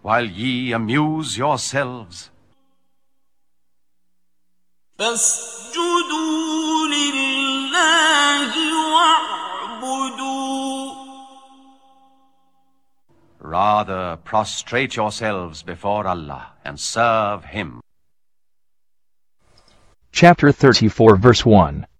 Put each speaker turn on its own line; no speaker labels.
while ye amuse yourselves.
فاسجدوا لله واعبدوا.
Rather prostrate yourselves before Allah and serve Him.
Chapter 34 verse 1.